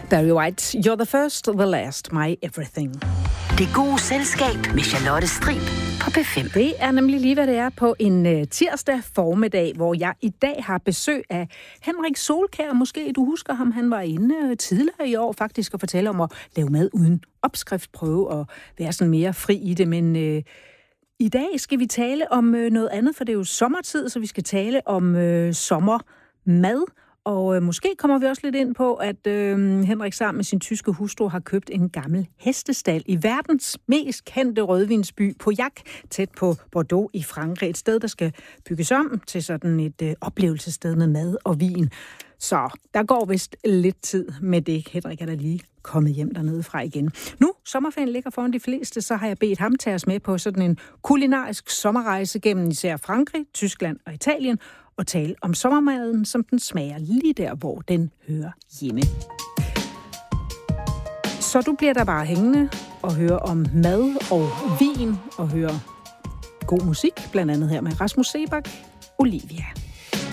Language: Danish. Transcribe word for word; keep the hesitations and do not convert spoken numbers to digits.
Barry White, You're the first, the last, my everything. Det gode selskab med Charlotte Strib på P fem. Det er nemlig lige, hvad det er på en uh, tirsdag formiddag, hvor jeg i dag har besøg af Henrik Solkjær. Måske du husker ham, han var inde uh, tidligere i år faktisk og fortælle om at lave mad uden opskrift, prøve at være sådan mere fri i det. Men uh, i dag skal vi tale om uh, noget andet, for det er jo sommertid, så vi skal tale om uh, sommermad. Og øh, måske kommer vi også lidt ind på, at øh, Henrik sammen med sin tyske hustru har købt en gammel hestestal i verdens mest kendte rødvinsby, Pauillac, tæt på Bordeaux i Frankrig. Et sted, der skal bygges om til sådan et øh, oplevelsessted med mad og vin. Så der går vist lidt tid med det. Henrik er da lige kommet hjem dernede fra igen. Nu, sommerferien ligger foran de fleste, så har jeg bedt ham tage os med på sådan en kulinarisk sommerrejse gennem især Frankrig, Tyskland og Italien, og tale om sommermaden, som den smager lige der, hvor den hører hjemme. Så du bliver der bare hængende og høre om mad og vin og høre god musik, blandt andet her med Rasmus Seebach, Olivia.